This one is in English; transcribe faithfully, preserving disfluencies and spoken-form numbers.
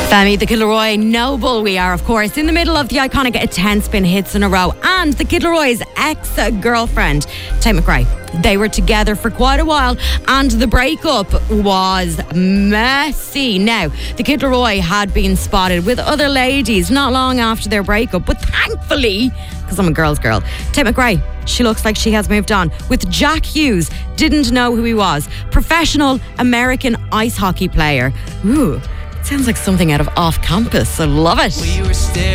Femi, the Kid Laroi Noble. We are, of course, in the middle of the iconic ten spin hits in a row. And the Kid Laroi's ex-girlfriend, Tate McRae. They were together for quite a while and the breakup was messy. Now, the Kid Laroi had been spotted with other ladies not long after their breakup, but thankfully, because I'm a girl's girl, Tate McRae, she looks like she has moved on. With Jack Hughes, didn't know who he was. Professional American ice hockey player. Ooh, sounds like something out of Off Campus. I love it. We were staring